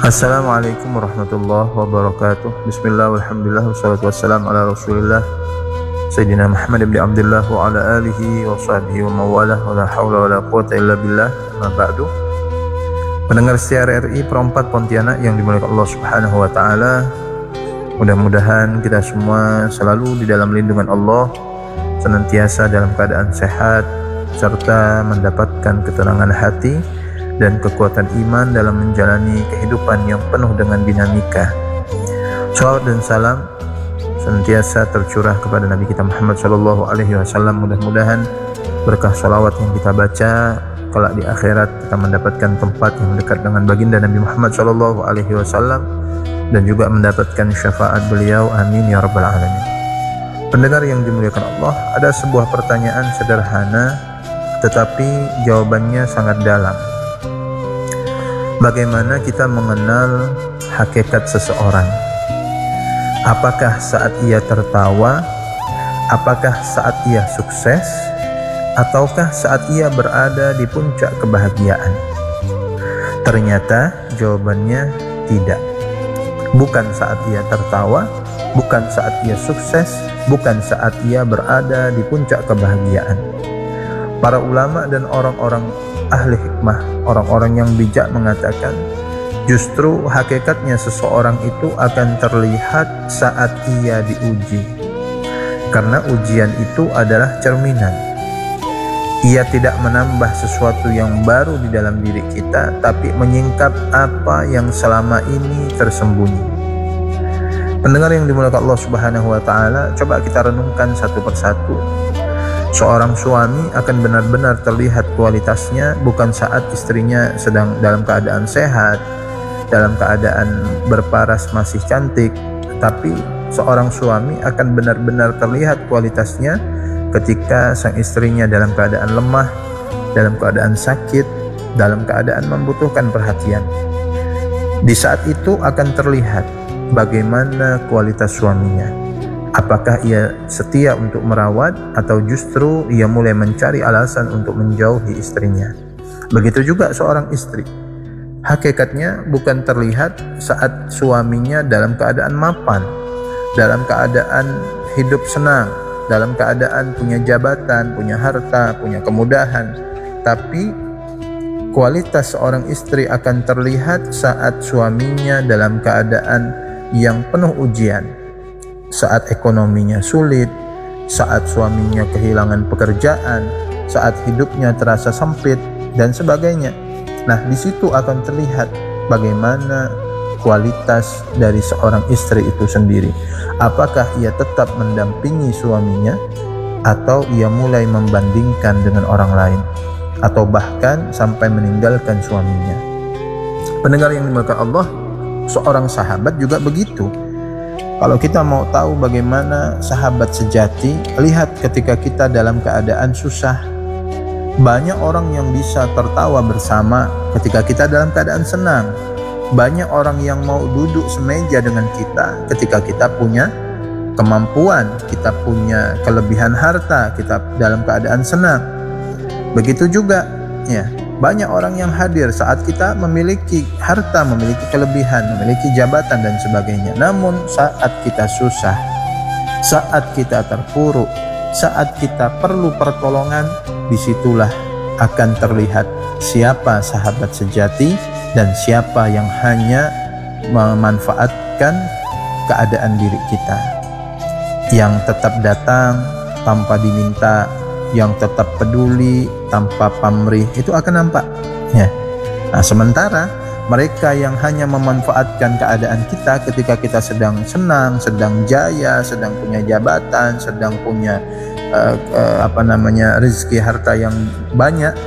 Assalamualaikum warahmatullahi wabarakatuh. Bismillah walhamdulillah wassalatu wassalamu ala rasulillah Sayyidina Muhammad ibn Abdullah wa ala alihi wa sahbihi wa mawalah wa la hawla wa la quwata illa billah. Amma ba'du. Pendengar setia RRI Perempat Pontianak yang dimuliakan Allah Subhanahu wa taala, mudah-mudahan kita semua selalu di dalam lindungan Allah, senantiasa dalam keadaan sehat serta mendapatkan ketenangan hati dan kekuatan iman dalam menjalani kehidupan yang penuh dengan dinamika. Shalawat dan salam senantiasa tercurah kepada Nabi kita Muhammad Shallallahu Alaihi Wasallam. Mudah-mudahan berkah shalawat yang kita baca kelak di akhirat kita mendapatkan tempat yang dekat dengan baginda Nabi Muhammad Shallallahu Alaihi Wasallam dan juga mendapatkan syafaat beliau. Amin ya rabbal alamin. Pendengar yang dimuliakan Allah, ada sebuah pertanyaan sederhana tetapi jawabannya sangat dalam. Bagaimana kita mengenal hakikat seseorang? Apakah saat ia tertawa? Apakah saat ia sukses? Ataukah saat ia berada di puncak kebahagiaan? Ternyata jawabannya tidak. Bukan saat ia tertawa, bukan saat ia sukses, bukan saat ia berada di puncak kebahagiaan. Para ulama dan orang-orang ahli hikmah, orang-orang yang bijak mengatakan justru hakikatnya seseorang itu akan terlihat saat ia diuji, karena ujian itu adalah cerminan. Ia tidak menambah sesuatu yang baru di dalam diri kita, tapi menyingkap apa yang selama ini tersembunyi. Pendengar yang dimuliakan Allah Subhanahu wa taala, coba kita renungkan satu persatu. Seorang suami akan benar-benar terlihat kualitasnya bukan saat istrinya sedang dalam keadaan sehat, dalam keadaan berparas masih cantik, tapi seorang suami akan benar-benar terlihat kualitasnya ketika sang istrinya dalam keadaan lemah, dalam keadaan sakit, dalam keadaan membutuhkan perhatian. Di saat itu akan terlihat bagaimana kualitas suaminya. Apakah ia setia untuk merawat atau justru ia mulai mencari alasan untuk menjauhi istrinya. Begitu juga seorang istri. Hakikatnya bukan terlihat saat suaminya dalam keadaan mapan, dalam keadaan hidup senang, dalam keadaan punya jabatan, punya harta, punya kemudahan. Tapi kualitas seorang istri akan terlihat saat suaminya dalam keadaan yang penuh ujian. Saat ekonominya sulit, saat suaminya kehilangan pekerjaan, saat hidupnya terasa sempit dan sebagainya. Nah, di situ akan terlihat bagaimana kualitas dari seorang istri itu sendiri. Apakah ia tetap mendampingi suaminya atau ia mulai membandingkan dengan orang lain atau bahkan sampai meninggalkan suaminya. Pendengar yang dimuliakan Allah, seorang sahabat juga begitu. Kalau kita mau tahu bagaimana sahabat sejati, lihat ketika kita dalam keadaan susah. Banyak orang yang bisa tertawa bersama ketika kita dalam keadaan senang. Banyak orang yang mau duduk semeja dengan kita ketika kita punya kemampuan, kita punya kelebihan harta, kita dalam keadaan senang. Begitu juga ya, banyak orang yang hadir saat kita memiliki harta, memiliki kelebihan, memiliki jabatan dan sebagainya. Namun saat kita susah, saat kita terpuruk, saat kita perlu pertolongan, disitulah akan terlihat siapa sahabat sejati dan siapa yang hanya memanfaatkan keadaan diri kita. Yang tetap datang tanpa diminta, yang tetap peduli tanpa pamrih, itu akan nampak ya. Nah, sementara mereka yang hanya memanfaatkan keadaan kita ketika kita sedang senang, sedang jaya, sedang punya jabatan, sedang punya rezeki harta yang banyak,